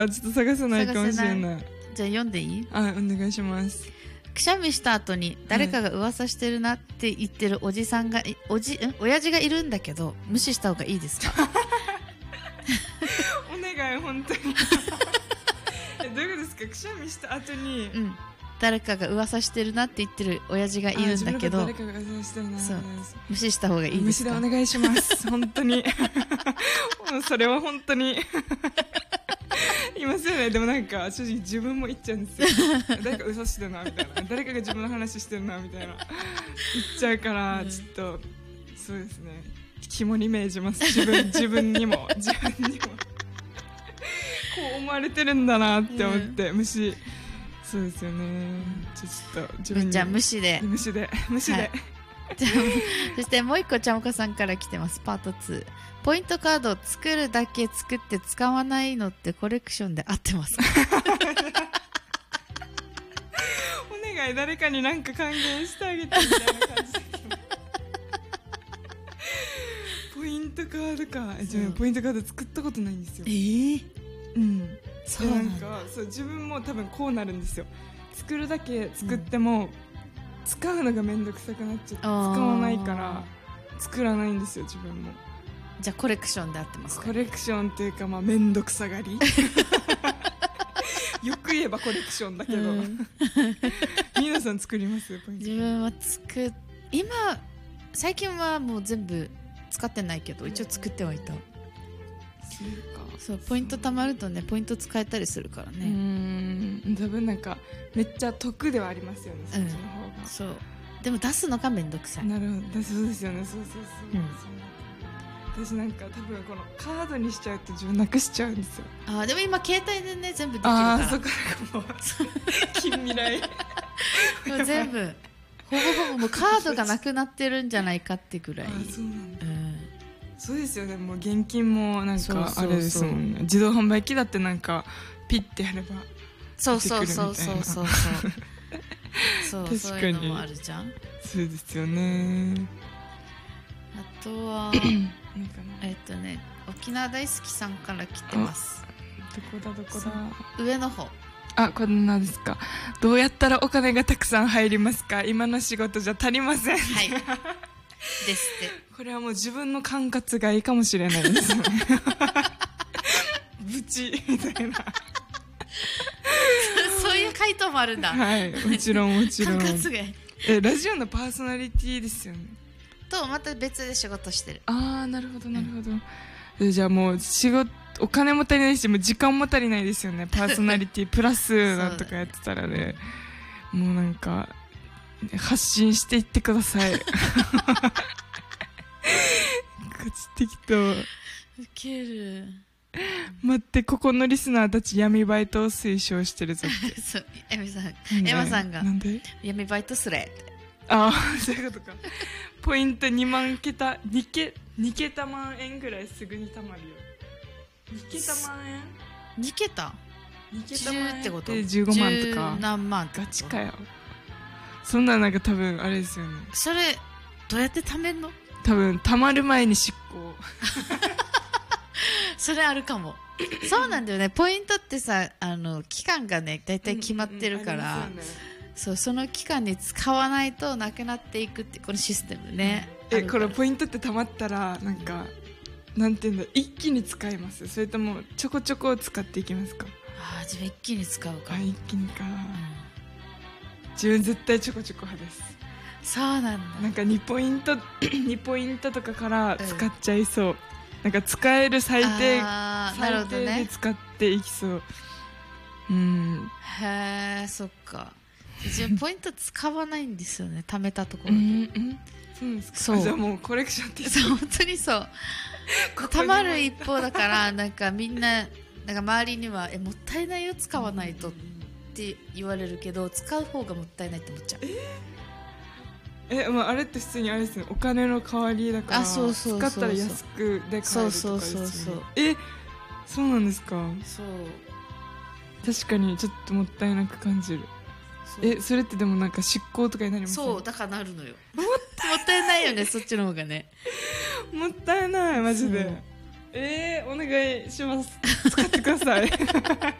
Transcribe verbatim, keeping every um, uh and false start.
あ、ちょっと探せないかもしれない。 じゃあ読んでいい？ あ、お願いします。 くしゃみした後に誰かが噂してるなって言ってるおじさんが、おじ、ん親父がいるんだけど無視した方がいいですか？ お願い、本当に。え、どういうことですか？くしゃみした後に、 うん、誰かが噂してるなって言ってる親父がいるんだけど、 誰かが噂してるな、 そう、無視した方がいいですか？ 無視でお願いします。本当に。それは本当に。いますよね。でもなんか正直自分も言っちゃうんですよ。誰か嘘してるなみたいな、誰かが自分の話してるなみたいな言っちゃうから、うん、ちょっとそうですね、肝に銘じます。自分自分にも自分にもこう思われてるんだなって思って、うん、無視。そうですよね。ちょっと自分にじゃあ無視で無視で無視で、はい、 そしてもう一個ちゃんかさんから来てます。パートツー。ポイントカード作るだけ作って使わないのってコレクションで合ってますか？ お願い、誰かになんか還元してあげてみたいな感じ。ポイントカードか。自分ポイントカード作ったことないんですよ。 えー、 うん。 そうなんだ。 なんかそう、自分も多分こうなるんですよ。作るだけ作っても、うん、使うのがめんどくさくなっちゃって使わないから作らないんですよ、自分も。 じゃあコレクションで合ってますか？ コレクションっていうか、まあめんどくさがり。よく言えばコレクションだけど。うん、皆さん作ります？ 自分は作っ今最近はもう全部使ってないけど一応作ってはいた。そう、ポイント貯まるとね、ポイント使えたりするからね。うーん、多分なんかめっちゃ得ではありますよね、そっちの方が。 うん、そう。でも出すのがめんどくさい。 なるほど、そうですよね。そうそうそう、うん、私なんか多分このカードにしちゃうと自分なくしちゃうんですよ。 あ、でも今携帯でね全部できるから。 あ、そっか、もう近未来。 もう全部ほぼほぼもうカードがなくなってるんじゃないかってぐらい。 あ、そうなんだ。うん、そうですよね。もう現金もなんかあれですもんね。自動販売機だってなんかピッてやればそうそうそうそうそうそうそう、そういうのもあるじゃん。 そうですよね。 あとはえっとね、沖縄大好きさんから来てます。 どこだどこだ。 上の方。 あ、こんなですか。どうやったらお金がたくさん入りますか？今の仕事じゃ足りません。 はい。ですって。 これはもう自分の管轄がいいかもしれないですね。ブチみたいな。 そういう回答もあるんだ。 はい、もちろんもちろん。 管轄がいい。 え、ラジオのパーソナリティですよね。 とまた別で仕事してる。 ああ、なるほどなるほど。うん、じゃあもう仕事、お金も足りないし、もう時間も足りないですよね。パーソナリティプラスなんとかやってたらね。もうなんか発信していってください。適当。 ウケる。 待って、ここのリスナーたち闇バイトを推奨してるぞって。 そう、エミさん、エマさんがなんで闇バイトすれって。 ああ、そういうことか。ポイントにまん桁、にけに桁万円ぐらいすぐにたまるよ。に桁万円 ? に 桁 ?に 桁万円ってことでじゅうごまんとか。 何万ってガチかよ。そんななんか多分あれですよね。 それどうやって貯めんの？ 多分たまる前に執行。 それあるかも。そうなんだよね。ポイントってさ、あの期間がねだいたい決まってるから、うんうんうん、ね、そう、その期間に使わないとなくなっていくってこのシステムね。 うん、え、これポイントってたまったらなんかなんていうんだ、一気に使います？それともちょこちょこ使っていきますか？ ああ、自分一気に使うか。 あ、一気にか。うん、自分絶対ちょこちょこ派です。 そうなんだ。 なんかにポイントにポイントとかから使っちゃいそう。うん、なんか使える最低最低で使っていきそう。うん。 へえ、そっか。自分ポイント使わないんですよね。貯めたところで。うん、うん、 そうですか。そう。じゃあもうコレクションってそう、本当にそう。貯まる一方だからなんかみんななんか周りにはえもったいないよ使わないとって言われるけど、使う方がもったいないって思っちゃう。 ええ、まあ、あれって普通にあれですね、お金の代わりだから、 そうそうそうそう、 使ったら安くで買えるとかですよね。 そうそうそうそう。 え、そうなんですか。 そう。 確かにちょっともったいなく感じる。え、それってでもなんか執行とかになります？ そう、だからなるのよ。もったいないよね、そっちの方がね。 もったいない、マジで。 えー、お願いします。使ってください。